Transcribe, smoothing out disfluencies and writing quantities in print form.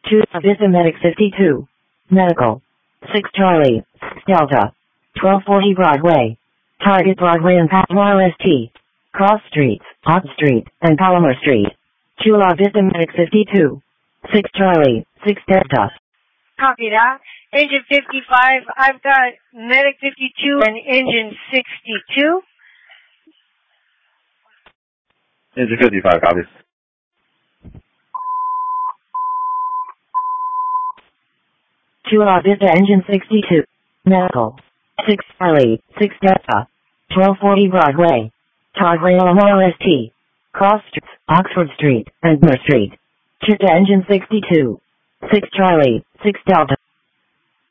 Choose Vista Medic 52. Medical. 6 Charlie, 6 Delta. 1240 Broadway. Target Broadway and Palomar St. Cross Streets, Ott Street, and Palomar Street. Chula Vista Medic 52. 6 Charlie, 6 Delta. Copy that. Engine 55, I've got Medic 52 and Engine 62. Engine 55, copies. Chula Vista Engine 62. Medical. 6 Charlie, 6 Delta. 1240 Broadway. Target Palomar St. Cross Streets, Oxford Street, and Moore Street. Chita Engine 62. 6 Charlie, 6 Delta.